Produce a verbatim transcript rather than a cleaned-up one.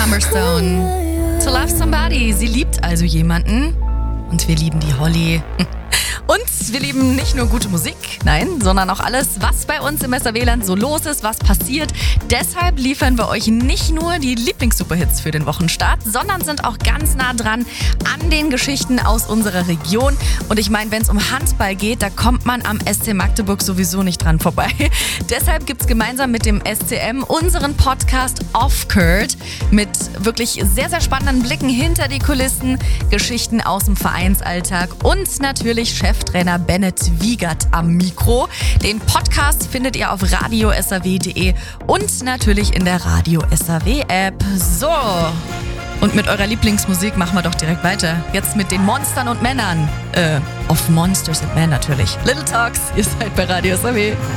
Hammerstone. To Love Somebody. Sie liebt also jemanden. Und wir lieben die Holly. Und wir lieben nicht nur gute Musik, nein, sondern auch alles, was bei uns im S R W-Land so los ist, was passiert. Deshalb liefern wir euch nicht nur die Lieblings-Superhits für den Wochenstart, sondern sind auch ganz nah dran an den Geschichten aus unserer Region. Und ich meine, wenn es um Handball geht, da kommt man am S C Magdeburg sowieso nicht dran vorbei. Deshalb gibt es gemeinsam mit dem S C M unseren Podcast Off-Court mit wirklich sehr, sehr spannenden Blicken hinter die Kulissen, Geschichten aus dem Vereinsalltag und natürlich Cheftrainer Bennett Wiegert am Mikro. Den Podcast findet ihr auf radio s r w punkt d e und natürlich in der Radio S R W App. So, und mit eurer Lieblingsmusik machen wir doch direkt weiter. Jetzt mit den Monstern und Männern. Äh, of Monsters and Men natürlich. Little Talks, ihr seid bei Radio S R W.